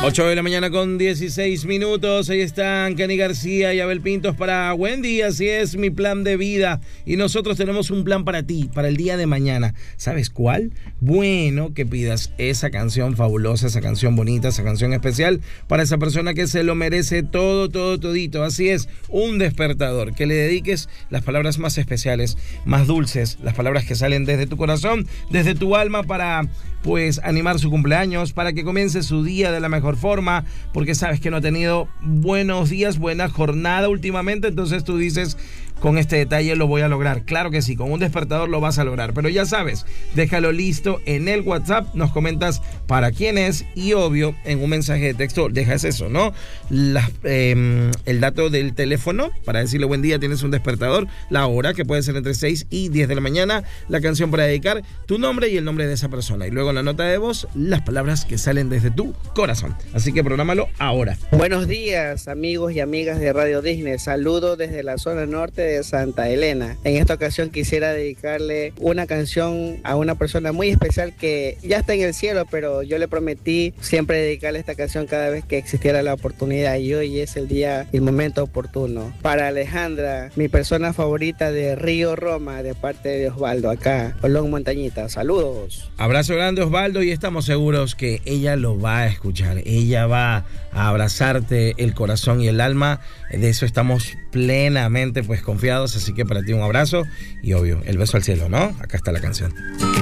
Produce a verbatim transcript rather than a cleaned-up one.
ocho de la mañana con dieciséis minutos. Ahí están Kenny García y Abel Pintos para Wendy. Así es mi plan de vida. Y nosotros tenemos un plan para ti, para el día de mañana. ¿Sabes cuál? Bueno, que pidas esa canción fabulosa, esa canción bonita, esa canción especial para esa persona que se lo merece todo, todo, todito. Así es, un despertador. Que le dediques las palabras más especiales, más dulces, las palabras que salen desde tu corazón, desde tu alma para, pues, animar su cumpleaños, para que comience su día de la mejor forma, porque sabes que no ha tenido buenos días, buena jornada últimamente, entonces tú dices, con este detalle lo voy a lograr. Claro que sí, con un despertador lo vas a lograr, pero ya sabes, déjalo listo en el WhatsApp, nos comentas para quién es y obvio en un mensaje de texto dejas eso, ¿no? La, eh, el dato del teléfono para decirle buen día, tienes un despertador, la hora que puede ser entre seis y diez de la mañana, la canción para dedicar, tu nombre y el nombre de esa persona y luego en la nota de voz las palabras que salen desde tu corazón. Así que prográmalo ahora. Buenos días amigos y amigas de Radio Disney, saludos desde la zona norte de Santa Elena. En esta ocasión quisiera dedicarle una canción a una persona muy especial que ya está en el cielo, pero yo le prometí siempre dedicarle esta canción cada vez que existiera la oportunidad y hoy es el día y el momento oportuno. Para Alejandra, mi persona favorita de Río Roma, de parte de Osvaldo, acá, Olón Montañita. Saludos. Abrazo grande Osvaldo y estamos seguros que ella lo va a escuchar. Ella va a abrazarte el corazón y el alma. De eso estamos plenamente pues confiados. Así que para ti un abrazo y obvio, el beso al cielo, ¿no? Acá está la canción.